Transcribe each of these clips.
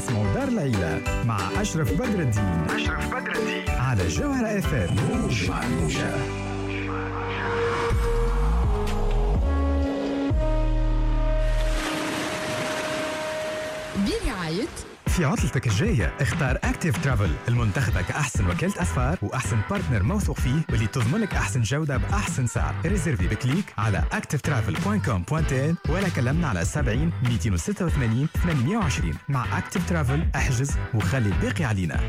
اسمه دار العيلة مع أشرف بدر الدين على جوهرة اف ام. برعاية في عطلتك الجاية اختار أكتيف ترافل المنتخبة كأحسن وكالة أسفار وأحسن بارتنر موثوق فيه واللي تضمنك أحسن جودة بأحسن سعر. ريزيرفي بكليك على activetravel.com.in ولا كلمنا على 70 286 820. مع أكتيف ترافل احجز وخلي الباقي علينا.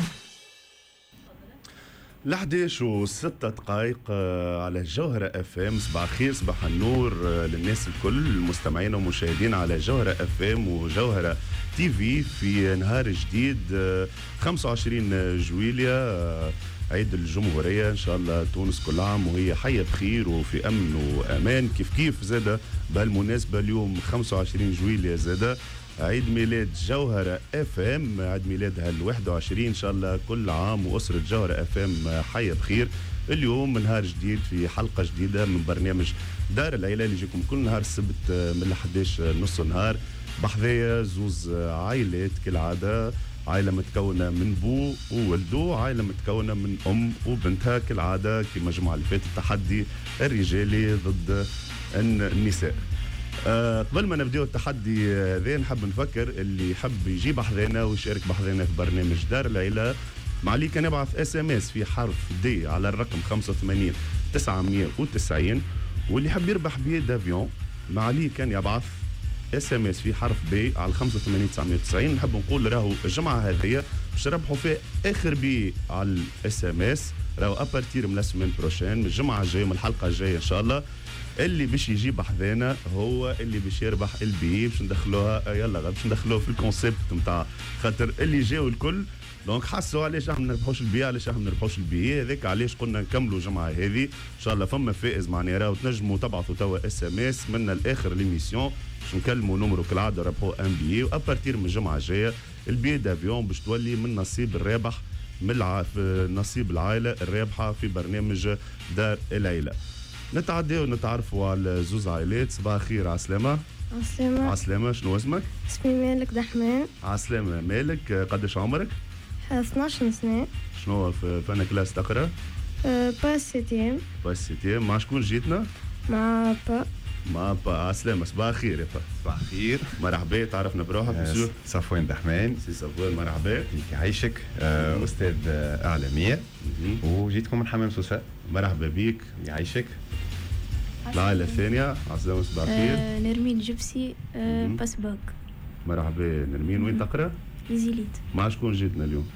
11:06 على جوهرة اف ام. صباح الخير، صباح النور للناس الكل المستمعين ومشاهدين على جوهرة اف ام وجوهرة تي في نهار جديد 25 جويلية، عيد الجمهورية. ان شاء الله تونس كل عام وهي حية بخير وفي امن وامان. كيف زادة بهالمناسبة اليوم 25 جويلية زادة عيد ميلاد جوهرة اف ام، عيد ميلادها ال21. ان شاء الله كل عام واسرة جوهرة اف ام حية بخير. اليوم نهار جديد في حلقة جديدة من برنامج دار العيلة اللي يجيكم كل نهار السبت من 11 نص النهار. بحذايا زوز عائلات كالعادة، عائلة متكونة من بو وولدو، عائلة متكونة من أم وبنتها كالعادة كما الجمعة اللي فاتت التحدي الرجالي ضد النساء. قبل ما نبدأ التحدي هذا نحب نفكر اللي يحب يجي بحذانا ويشارك بحذانا في برنامج دار العيلة معلي كان يبعث اس ام اس في حرف دي على الرقم 85 990، واللي يحب يربح بيه دافيون معلي كان يبعث اس ام اس في حرف بي على 85 990. نحب نقول راهو الجمعة هذه باش نربحوا فيه اخر بي على الاس ام اس، راهو ابارتير من السيمين بروشين، من الجمعة الجاية من الحلقة الجاية ان شاء الله. اللي باش يجيب حذانا هو اللي باش يربح البي، باش ندخلوها يلا باش ندخلوه في الكونسيبت نتاع خاطر اللي جاوا الكل دونك حسوا علاش احنا ما نربحوش البي، علاش احنا ما نربحوش البي هذاك، علاش قلنا نكملوا الجمعه هذه ان شاء الله. فما فائز معناها راهو تنجموا تبعثوا توا اس ام اس من الاخر ليميسيون باش نكلموا نمرو كالعاده ربحوا ان بي، وابارتير من الجمعه الجايه البي دافيون باش تولي من نصيب الرابح من نصيب العائله الرابحه في برنامج دار العيله. نتعداو ونتعرفوا على زوز عائلات. صباح الخير. عسلامة. عسلامة. شنو اسمك؟ اسمي مالك دحمان. عسلامة مالك. قداش عمرك؟ 12 سنة. شنو في أنا كلاس تقرأ؟ باس سيتيم. مع شكون جيتنا؟ مع با. عسلامة. صباح الخير يا با. صباح الخير. مرحبا. تعرفنا بروحك مسيو؟ صفوان دحمان. سي صفوان مرحبا. يعيشك. أستاذ إعلامية وجيتكم من حمام سوسة. مرحبا بيك. يعيشك. العائلة الثانية. عسلامة. صباح الخير. نرمين جبسي باس باك. مرحبا نرمين. وين تقرأ؟ ليزيليت. مع شكون جيتنا اليوم؟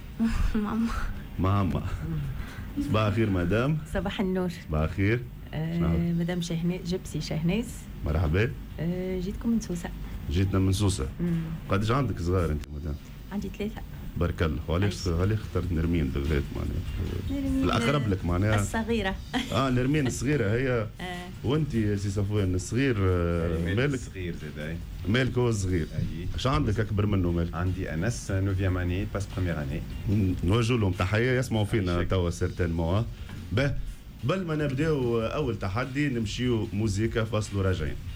مع أما. صباح الخير مدام. صباح النور. صباح الخير. مدام جبسي شهناز. مرحبا. جيتكم من سوسة. جيتنا من سوسة. قداش عندك صغار انت مدام؟ عندي 3. بارك الله. وعلاش اخترت نرمين بالذات معناها؟ الاقرب لك معناها الصغيرة. نرمين الصغيرة هي. وانت يا سي صفوان الصغير مالك الصغير زاد. مالك هو الصغير. اش عندك اكبر منه مالك؟ عندي انس 9 اني باس بروميير اني. نوجه لهم تحية يسمعوا فينا توا سيرتينمون. قبل ما نبداو اول تحدي نمشيو موزيكا فاصلوا راجعين.